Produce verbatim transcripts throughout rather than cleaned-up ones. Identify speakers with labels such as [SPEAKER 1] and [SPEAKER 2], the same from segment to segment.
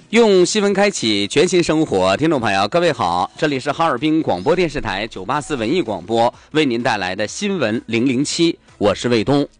[SPEAKER 1] 用新闻开启全新生活，听众朋友，各位好，这里是哈尔滨广播电视台九八四文艺广播为您带来的新闻零零七，我是卫东。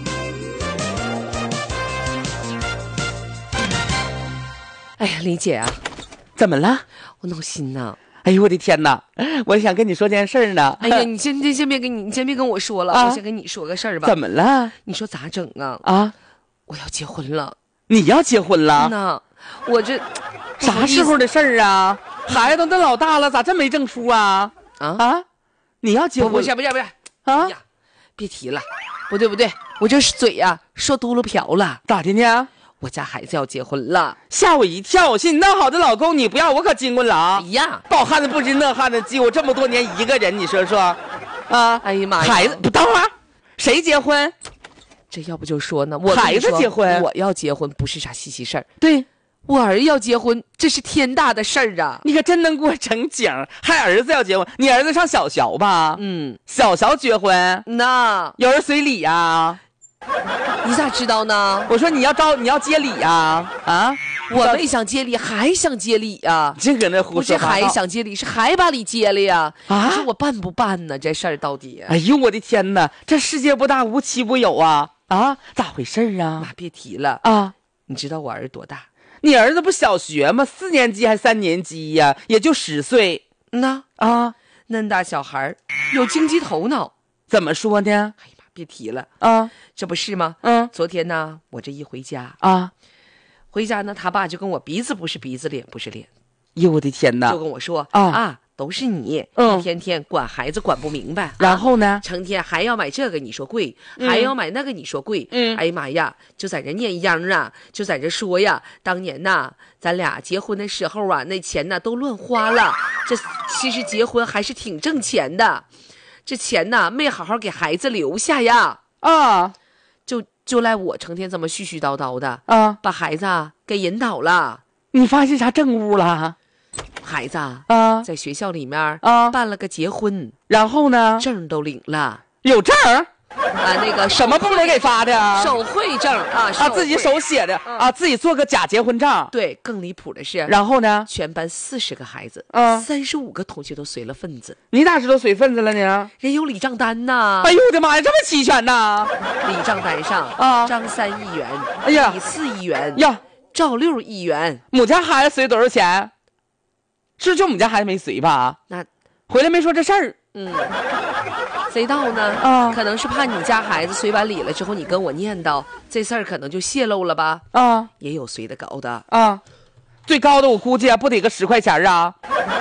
[SPEAKER 2] 哎呀，李姐啊，
[SPEAKER 1] 怎么了？
[SPEAKER 2] 我闹心呐！
[SPEAKER 1] 哎呦我的天哪，我想跟你说件事儿呢。
[SPEAKER 2] 哎呀，你先先先别跟你，你先别跟我说了，
[SPEAKER 1] 啊、
[SPEAKER 2] 我先跟你说个事儿吧。
[SPEAKER 1] 怎么了？
[SPEAKER 2] 你说咋整啊？
[SPEAKER 1] 啊，
[SPEAKER 2] 我要结婚了。
[SPEAKER 1] 你要结婚了？
[SPEAKER 2] 那我这
[SPEAKER 1] 啥时候的事儿啊？孩子都老大了，咋这没证书啊？
[SPEAKER 2] 啊
[SPEAKER 1] 啊！你要结婚？
[SPEAKER 2] 不是不是不是
[SPEAKER 1] 啊！
[SPEAKER 2] 哎呀，别提了，不对不对，我这嘴呀、啊、说嘟噜瓢了。
[SPEAKER 1] 咋的呢？
[SPEAKER 2] 我家孩子要结婚了，
[SPEAKER 1] 吓我一跳！我寻思那好的老公你不要，我可金婚了啊！
[SPEAKER 2] 哎呀，
[SPEAKER 1] 饱汉子不知饿汉子饥，我这么多年一个人，你说说，啊！
[SPEAKER 2] 哎呀妈呀！
[SPEAKER 1] 孩子不等会儿，谁结婚？
[SPEAKER 2] 这要不就说呢，我
[SPEAKER 1] 孩子结婚，
[SPEAKER 2] 我要结婚不是啥稀奇事儿。
[SPEAKER 1] 对，
[SPEAKER 2] 我儿要结婚，这是天大的事儿啊！
[SPEAKER 1] 你可真能给我整景，还儿子要结婚？你儿子上小学吧？
[SPEAKER 2] 嗯，
[SPEAKER 1] 小学结婚，
[SPEAKER 2] 那
[SPEAKER 1] 有人随礼呀、啊？
[SPEAKER 2] 你咋知道呢？
[SPEAKER 1] 我说你要招，你要接礼呀、啊？啊，
[SPEAKER 2] 我没想接礼，还想接礼呀、啊！
[SPEAKER 1] 这搁那胡说八道。
[SPEAKER 2] 不是还想接礼，是还把礼接了呀？
[SPEAKER 1] 啊，
[SPEAKER 2] 你说我办不办呢？这事儿到底？
[SPEAKER 1] 哎呦我的天哪！这世界不大，无奇不有啊！啊，咋回事啊？
[SPEAKER 2] 那别提了
[SPEAKER 1] 啊！
[SPEAKER 2] 你知道我儿多大？
[SPEAKER 1] 你儿子不小学吗？四年级还三年级呀、啊？也就十岁。
[SPEAKER 2] 那
[SPEAKER 1] 啊，
[SPEAKER 2] 嫩大小孩有经济头脑。
[SPEAKER 1] 怎么说呢？
[SPEAKER 2] 哎呀妈，别提了
[SPEAKER 1] 啊！
[SPEAKER 2] 这不是吗？
[SPEAKER 1] 嗯，
[SPEAKER 2] 昨天呢，我这一回家
[SPEAKER 1] 啊，
[SPEAKER 2] 回家呢，他爸就跟我鼻子不是鼻子，脸不是脸。
[SPEAKER 1] 哟，我的天哪！
[SPEAKER 2] 就跟我说
[SPEAKER 1] 啊
[SPEAKER 2] 啊，都是你，
[SPEAKER 1] 嗯，
[SPEAKER 2] 一天天管孩子管不明白，
[SPEAKER 1] 然后呢，
[SPEAKER 2] 啊、成天还要买这个你说贵，
[SPEAKER 1] 嗯、
[SPEAKER 2] 还要买那个你说贵，
[SPEAKER 1] 嗯，
[SPEAKER 2] 哎呀妈呀，就在这念秧啊，就在这说呀，当年呐，咱俩结婚的时候啊，那钱呢都乱花了，这其实结婚还是挺挣钱的，这钱呢没好好给孩子留下呀，
[SPEAKER 1] 啊，
[SPEAKER 2] 就就赖我成天这么絮絮叨叨的
[SPEAKER 1] 啊，
[SPEAKER 2] 把孩子啊给引导了。
[SPEAKER 1] 你发现啥证物了？
[SPEAKER 2] 孩子
[SPEAKER 1] 啊，
[SPEAKER 2] 在学校里面
[SPEAKER 1] 啊
[SPEAKER 2] 办了个结婚，
[SPEAKER 1] 然后呢，
[SPEAKER 2] 证都领了，
[SPEAKER 1] 有证
[SPEAKER 2] 啊，那个
[SPEAKER 1] 什么部门给发的啊？
[SPEAKER 2] 手绘证啊，
[SPEAKER 1] 啊，自己手写的、嗯、啊，自己做个假结婚证。
[SPEAKER 2] 对，更离谱的是，
[SPEAKER 1] 然后呢，
[SPEAKER 2] 全班四十个孩子，
[SPEAKER 1] 啊，
[SPEAKER 2] 三十五个同学都随了份子。
[SPEAKER 1] 你咋知道随份子了呢？
[SPEAKER 2] 人有礼账单呐！
[SPEAKER 1] 哎呦我的妈呀，这么齐全呐！
[SPEAKER 2] 礼账单上
[SPEAKER 1] 啊，
[SPEAKER 2] 张三一元，
[SPEAKER 1] 哎呀，
[SPEAKER 2] 李四一元
[SPEAKER 1] 呀，
[SPEAKER 2] 赵六一元。
[SPEAKER 1] 母家孩子随多少钱？是就我们家孩子没随吧？
[SPEAKER 2] 那
[SPEAKER 1] 回来没说这事儿。
[SPEAKER 2] 嗯，谁道呢？
[SPEAKER 1] 啊，
[SPEAKER 2] 可能是怕你家孩子随完礼了之后，你跟我念叨这事儿，可能就泄露了吧？
[SPEAKER 1] 啊，
[SPEAKER 2] 也有随的高的
[SPEAKER 1] 啊，最高的我估计啊，不得个十块钱啊！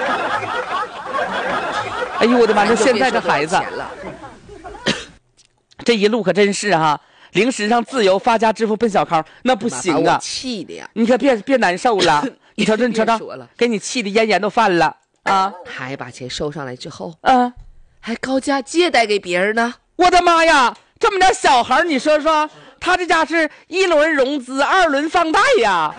[SPEAKER 1] 哎呦我的妈！这现在这孩子，这一路可真是哈、啊，零食上自由，发家致富奔小康，那不行啊！
[SPEAKER 2] 气的呀！
[SPEAKER 1] 你可别别难受了。你瞅瞅，你瞅瞅，给你气的咽炎都犯了啊！
[SPEAKER 2] 还把钱收上来之后，
[SPEAKER 1] 嗯，
[SPEAKER 2] 还高价借贷给别人呢。
[SPEAKER 1] 我的妈呀，这么点小孩，你说说，他这家是一轮融资，二轮放贷呀！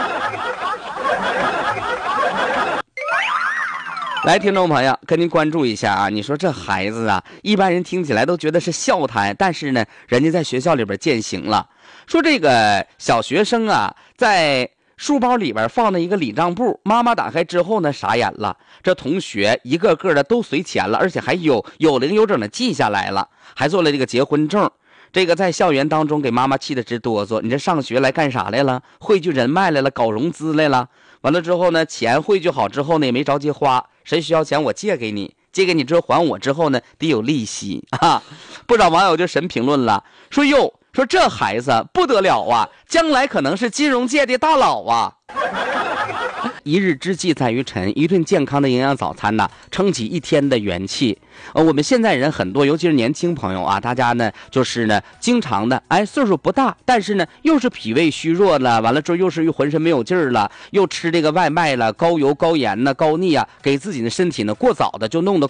[SPEAKER 1] 来，听众朋友，跟您关注一下啊！你说这孩子啊，一般人听起来都觉得是笑谈，但是呢，人家在学校里边践行了。说这个小学生啊，在书包里边放了一个礼账簿，妈妈打开之后呢，傻眼了。这同学一个个的都随钱了，而且还有有零有整的记下来了，还做了这个结婚证。这个在校园当中给妈妈气得直哆嗦。你这上学来干啥来了？汇聚人脉来了，搞融资来了。完了之后呢，钱汇聚好之后呢，也没着急花。谁需要钱我借给你，借给你之后还我之后呢，得有利息啊！不少网友就神评论了，说哟。说这孩子不得了啊，将来可能是金融界的大佬啊！一日之计在于晨，一顿健康的营养早餐呐、啊，撑起一天的元气。呃，我们现在人很多，尤其是年轻朋友啊，大家呢就是呢，经常的，哎，岁数不大，但是呢，又是脾胃虚弱了，完了之后又是又浑身没有劲儿了，又吃这个外卖了，高油、高盐呢、高腻啊，给自己的身体呢过早的就弄得